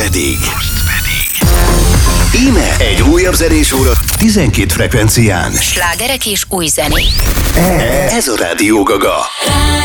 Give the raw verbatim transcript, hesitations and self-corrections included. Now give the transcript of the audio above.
pedig... Most pedig... Íme egy újabb zenésóra tizenkét frekvencián. Slágerek és új zenék. Ez a Rádió Gaga.